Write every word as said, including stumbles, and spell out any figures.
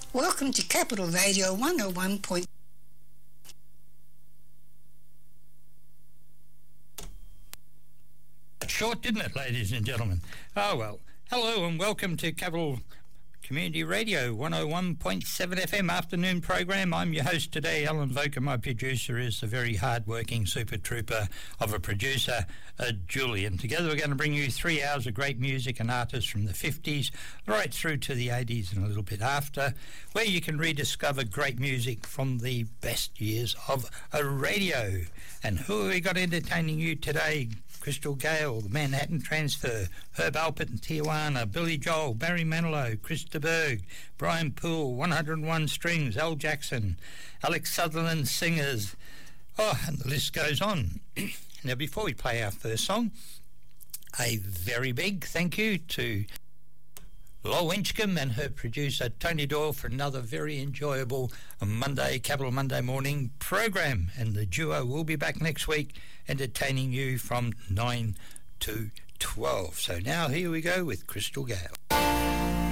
Welcome to Capital Radio one oh one point Short, didn't it, ladies and gentlemen? Oh, well. Hello and welcome to Capital Community Radio one oh one point seven F M afternoon program. I'm your host today, Alan Voker. My producer is the very hard-working super trooper of a producer, uh, Julian. Together we're going to bring you three hours of great music and artists from the fifties right through to the eighties and a little bit after, where you can rediscover great music from the best years of a radio. And who have we got entertaining you today? Crystal Gale, the Manhattan Transfer, Herb Alpert and Tijuana, Billy Joel, Barry Manilow, Chris de Burgh, Brian Poole, one oh one Strings, Al Jackson, Alex Sutherland Singers. Oh, and the list goes on. Now, before we play our first song, a very big thank you to Lol Winchcombe and her producer Tony Doyle for another very enjoyable Monday, Capital Monday morning program. And the duo will be back next week entertaining you from nine to twelve. So now here we go with Crystal Gale.